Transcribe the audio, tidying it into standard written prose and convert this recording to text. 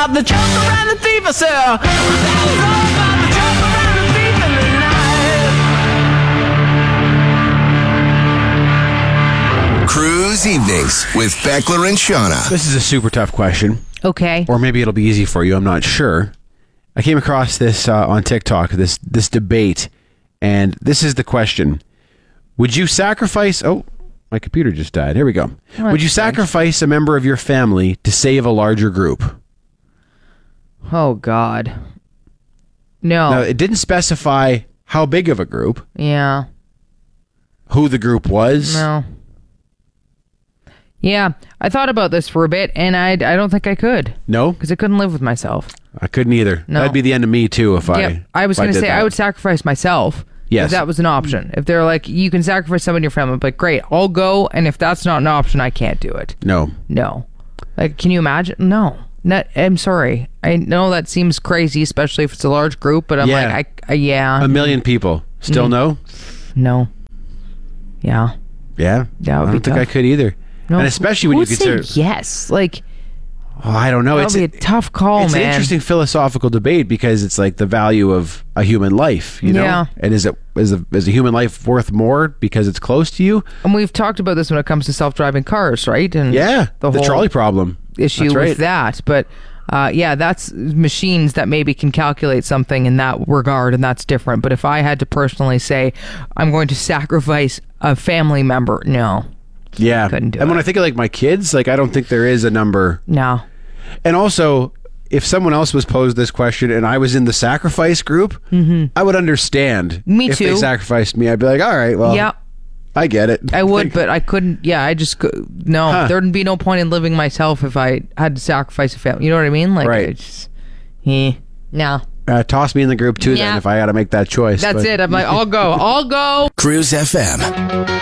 about the joker and the thief, I said, that was all about the joker and the thief in the night. Cruise Evenings with Beckler and Shauna. This is a super tough question. Okay. Or maybe it'll be easy for you. I'm not sure. I came across this on TikTok, this debate, and this is the question. Would you sacrifice... Oh, my computer just died. Here we go. Oh, Would you sacrifice a member of your family to save a larger group? Oh, God. No. Now, it didn't specify how big of a group, Yeah. who the group was. No. Yeah, I thought about this for a bit, and I don't think I could. No? Because I couldn't live with myself. I couldn't either. No. That'd be the end of me, too, if I was going to did say that. I would sacrifice myself. Yes. If that was an option. If they're like, you can sacrifice someone in your family, but great, I'll go, and if that's not an option, I can't do it. No. No. Like, can you imagine? No. I'm sorry. I know that seems crazy, especially if it's a large group, but I'm like, yeah. 1 million people. Still no? No. Yeah. Yeah? That would I be don't think tough. I could either. No. And especially when Who you would consider... say yes. Like, Oh, I don't know. that would be a tough call, It's man. an interesting philosophical debate because it's like the value of a human life, you know? Yeah. And is a human life worth more because it's close to you? And we've talked about this when it comes to self-driving cars, right? And Yeah. the The whole trolley problem. issue That's right. with that. But that's machines that maybe can calculate something in that regard, and that's different. But if I had to personally say, I'm going to sacrifice a family member, no. Yeah. Couldn't do and when it. I think of like my kids, like I don't think there is a number. No. And also, if someone else was posed this question and I was in the sacrifice group, I would understand. Me if too. they sacrificed me, I'd be like, all right, well, Yeah. I get it. I would, but I couldn't. Yeah, I just no. Huh. There'd be no point in living myself if I had to sacrifice a family. You know what I mean? Like, Right. I just, no. Toss me in the group too Yeah. then if I had to make that choice. That's but- it. I'm like, I'll go. Cruise FM.